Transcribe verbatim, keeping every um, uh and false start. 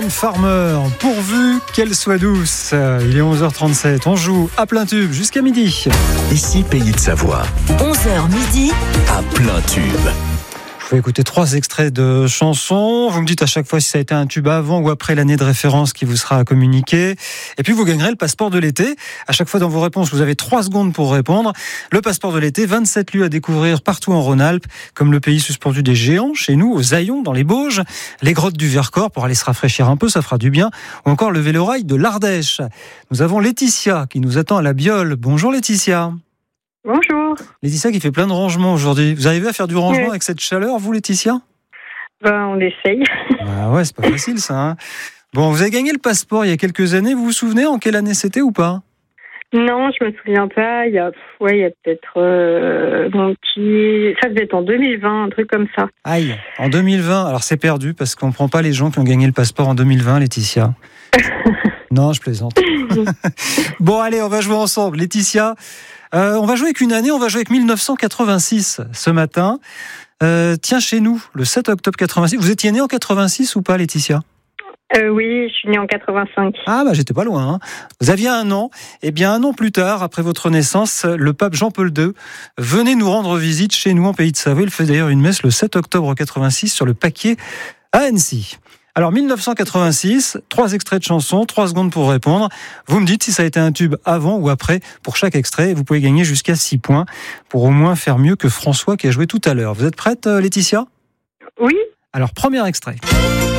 Mylène Farmer, pourvu qu'elle soit douce. Il est onze heures trente-sept, on joue à plein tube jusqu'à midi. Ici, Pays de Savoie. onze heures midi. À plein tube. Je vais écouter trois extraits de chansons. Vous me dites à chaque fois si ça a été un tube avant ou après l'année de référence qui vous sera communiquée. Et puis vous gagnerez le passeport de l'été. À chaque fois dans vos réponses, vous avez trois secondes pour répondre. Le passeport de l'été, vingt-sept lieux à découvrir partout en Rhône-Alpes, comme le pays suspendu des géants, chez nous, aux Aillons, dans les Bauges, les grottes du Vercors pour aller se rafraîchir un peu, ça fera du bien, ou encore le vélorail de l'Ardèche. Nous avons Laetitia qui nous attend à la Biole. Bonjour Laetitia. Bonjour. Laetitia qui fait plein de rangements aujourd'hui. Vous arrivez à faire du rangement Oui. avec cette chaleur, vous Laetitia ? Ben, on essaye. Ah ouais, c'est pas facile ça. Hein. Bon, vous avez gagné le passeport il y a quelques années. Vous vous souvenez en quelle année c'était ou pas ? Non, je me souviens pas. Il y a, ouais, il y a peut-être euh, mon petit. Ça devait être en deux mille vingt, un truc comme ça. Aïe, en deux mille vingt. Alors c'est perdu parce qu'on prend pas les gens qui ont gagné le passeport en deux mille vingt, Laetitia. Non, je plaisante. Bon, allez, on va jouer ensemble, Laetitia. Euh, on va jouer avec une année. On va jouer avec mille neuf cent quatre-vingt-six ce matin. Euh, tiens, chez nous, le sept octobre quatre-vingt-six. Vous étiez née en quatre-vingt-six ou pas, Laetitia ? Euh, oui, je suis née en quatre-vingt-cinq. Ah bah j'étais pas loin. Hein. Vous aviez un an. Eh bien un an plus tard, après votre naissance, le pape Jean-Paul deux venait nous rendre visite chez nous en Pays de Savoie. Il fait d'ailleurs une messe le sept octobre quatre-vingt-six sur le Paquier à Annecy. Alors mille neuf cent quatre-vingt-six, trois extraits de chansons, trois secondes pour répondre. Vous me dites si ça a été un tube avant ou après pour chaque extrait. Vous pouvez gagner jusqu'à six points pour au moins faire mieux que François qui a joué tout à l'heure. Vous êtes prête, Laetitia ? Oui. Alors premier extrait.